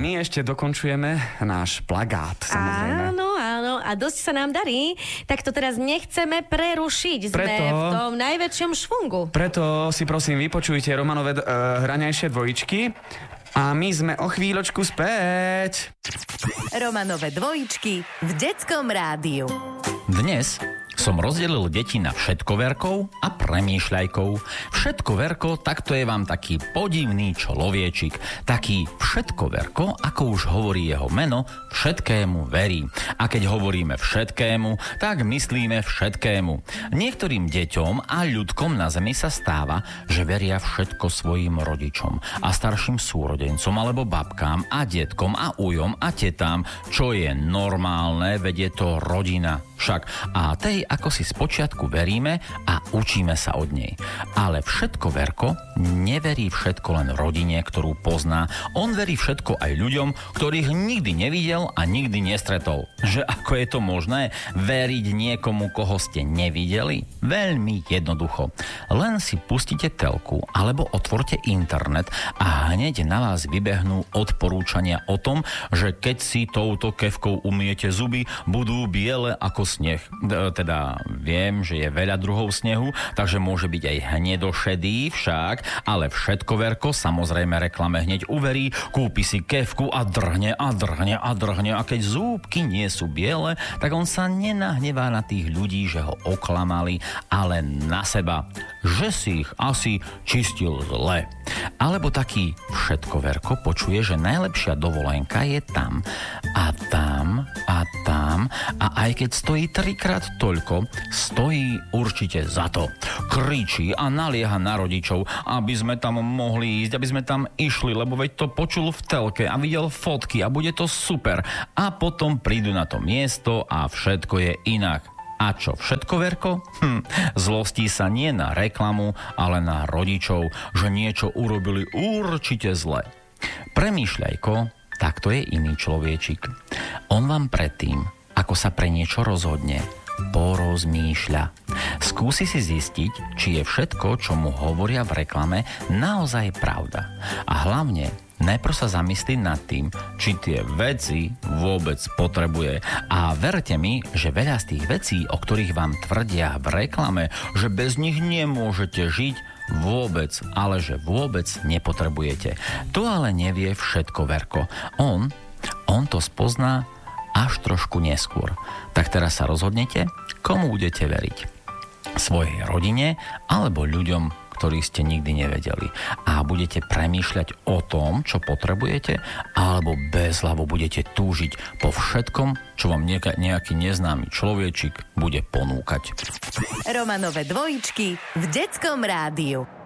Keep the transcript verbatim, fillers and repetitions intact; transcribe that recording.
My ešte dokončujeme náš plagát, samozrejme. Áno, áno, a dosť sa nám darí, tak to teraz nechceme prerušiť. Sme Preto, v tom najväčšom švungu. Preto si prosím vypočujte Romanové uh, hraňajšie dvojičky a my sme o chvíľočku späť. Romanové dvojičky v Detskom rádiu. Dnes som rozdelil deti na všetkoverkov a premýšľajkov. Všetkoverko, tak to je vám taký podivný človiečik. Taký všetkoverko, ako už hovorí jeho meno, všetkému verí. A keď hovoríme všetkému, tak myslíme všetkému. Niektorým deťom a ľudkom na zemi sa stáva, že veria všetko svojim rodičom a starším súrodencom alebo babkám a detkom a ujom a tetám, čo je normálne, veď je to rodina. Však a tej ako si spočiatku veríme a učíme sa od nej. Ale všetkoverko neverí všetko len rodine, ktorú pozná. On verí všetko aj ľuďom, ktorých nikdy nevidel a nikdy nestretol. Že ako je to možné veriť niekomu, koho ste nevideli? Veľmi jednoducho. Len si pustite telku alebo otvorte internet a hneď na vás vybehnú odporúčania o tom, že keď si touto kefkou umiete zuby, budú biele ako sneh. Teda viem, že je veľa druhov snehu, takže môže byť aj hnedošedý však, ale všetkoverko samozrejme reklame hneď uverí, kúpi si kefku a drhne a drhne a drhne a keď zúbky nie sú biele, tak on sa nenahnevá na tých ľudí, že ho oklamali, ale na seba, že si ich asi čistil zle. Alebo taký všetkoverko počuje, že najlepšia dovolenka je tam a tam a tam a aj keď stojí trikrát toľko, stojí určite za to. Kričí a nalieha na rodičov, aby sme tam mohli ísť, aby sme tam išli, lebo veď to počul v telke a videl fotky a bude to super. A potom prídu na to miesto a všetko je inak. A čo všetkoverko? Hm, zlostí sa nie na reklamu, ale na rodičov, že niečo urobili určite zle. Premýšľajko, tak to je iný človečik. On vám predtým, ako sa pre niečo rozhodne, porozmýšľa. Skúsi si zistiť, či je všetko, čo mu hovoria v reklame, naozaj pravda. A hlavne najprv sa zamyslí nad tým, či tie veci vôbec potrebuje. A verte mi, že veľa z tých vecí, o ktorých vám tvrdia v reklame, že bez nich nemôžete žiť, vôbec, ale že vôbec nepotrebujete. To ale nevie všetkoverko. On, on to spozná až trošku neskôr. Tak teraz sa rozhodnete, komu budete veriť. Svojej rodine alebo ľuďom, ktorých ste nikdy nevedeli. A budete premýšľať o tom, čo potrebujete, alebo bezhlavo budete túžiť po všetkom, čo vám nejaký neznámy človečik bude ponúkať. Romanové dvojičky v Detskom rádiu.